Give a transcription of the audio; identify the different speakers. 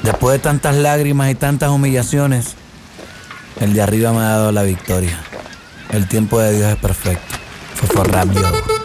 Speaker 1: Después de tantas lágrimas y tantas humillaciones, el de arriba me ha dado la victoria. El tiempo de Dios es perfecto. Fue Rap Yo.